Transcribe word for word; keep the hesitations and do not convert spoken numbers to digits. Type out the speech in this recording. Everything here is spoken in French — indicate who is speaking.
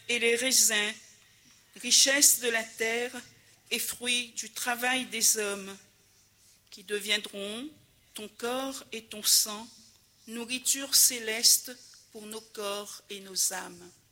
Speaker 1: et les raisins, richesse de la terre et fruits du travail des hommes, qui deviendront ton corps et ton sang, nourriture céleste pour nos corps et nos âmes.